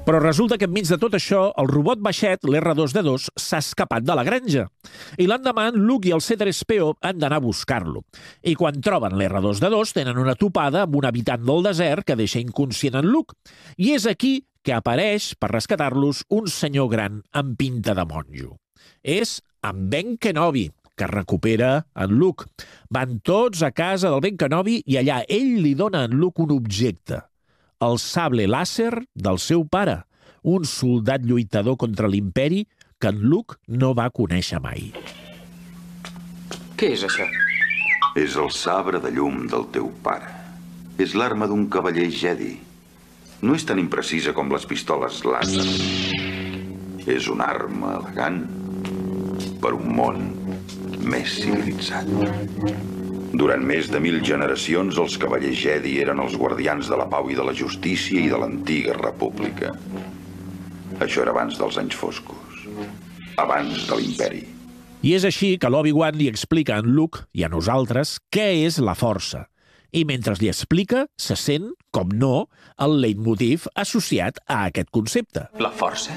Però resulta que enmig de tot això, el robot baixet, l'R2-D2, s'ha escapat de la granja. I l'endemà, en Luke i el C-3PO han d'anar a buscar-lo. I quan troben l'R2-D2, tenen una topada amb un habitant del desert que deixa inconscient en Luke. I és aquí que apareix, per rescatar-los, un senyor gran amb pinta de monjo. És en Ben Kenobi, que recupera en Luke. Van tots a casa del Ben Kenobi i allà ell li dona a en Luke un objecte. El sable làser del seu pare, un soldat lluitador contra l'imperi que en Luke no va conèixer mai. Què és això? És el sabre de llum del teu pare. És l'arma d'un cavaller Jedi. No és tan imprecisa com les pistoles làser. És una arma elegant per un món més civilitzat. Durant més de 1000 generacions, els cavallers Jedi eren els guardians de la pau i de la justícia i de l'antiga república. Això era abans dels anys foscos, abans de l'imperi. I és així que l'Obi-Wan li explica a en Luke i a nosaltres què és la força. I mentre li explica, se sent, com no, el leitmotiv associat a aquest concepte. La força?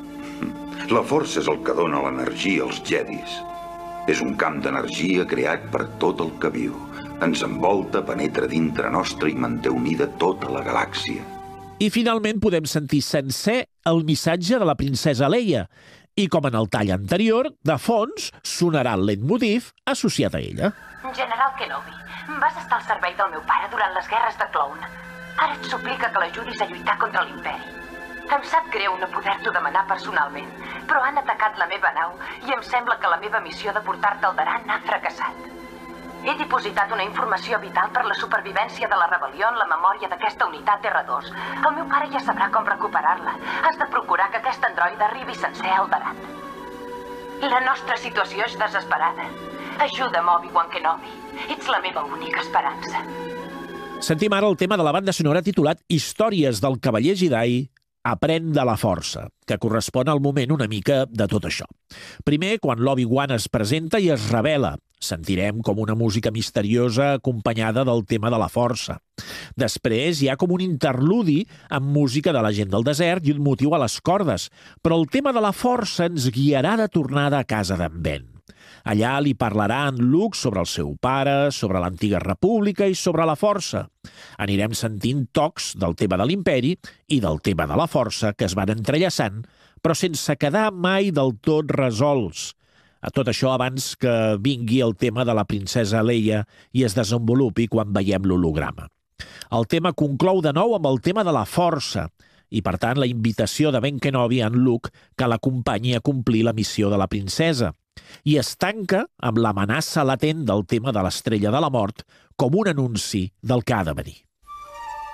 La força és el que dona l'energia als Jedis. És un camp d'energia creat per tot el que viu. Ens envolta, penetra dintre nostra i manté unida tota la galàxia. I finalment podem sentir sencer el missatge de la princesa Leia. I com en el tall anterior, de fons sonarà el leitmotiv associat a ella. General Kenobi, vas estar al servei del meu pare durant les guerres de Clone. Ara et suplica que l'ajudis a lluitar contra l'imperi. Em sap greu no poder-t'ho demanar personalment, però han atacat la meva nau i em sembla que la meva missió de portar-te al Daran ha fracassat. He dipositat una informació vital per la supervivència de la rebel·lió en la memòria d'aquesta unitat R2. El meu pare ja sabrà com recuperar-la. Has de procurar que aquest androide arribi sencer al Daran. La nostra situació és desesperada. Ajuda'm, Obi-Wan Kenobi. Ets la meva única esperança. Sentim ara el tema de la banda sonora titulat Històries del Cavaller Jedi Aprèn de la força, que correspon al moment una mica de tot això. Primer, quan l'Obi-Wan es presenta i es revela, sentirem com una música misteriosa acompanyada del tema de la força. Després hi ha com un interludi amb música de la gent del desert i un motiu a les cordes, però el tema de la força ens guiarà de tornada a casa d'en Ben. Allà li parlarà en Luke sobre el seu pare, sobre l'antiga república i sobre la força. Anirem sentint tocs del tema de l'imperi i del tema de la força que es van entrellaçant, però sense quedar mai del tot resolts. A tot això abans que vingui el tema de la princesa Leia i es desenvolupi quan veiem l'holograma. El tema conclou de nou amb el tema de la força i, per tant, la invitació de Ben Kenobi a en Luke que l'acompanyi a complir la missió de la princesa. I es tanca amb l'amenaça latent del tema de l'estrella de la mort com un anunci del que ha de venir.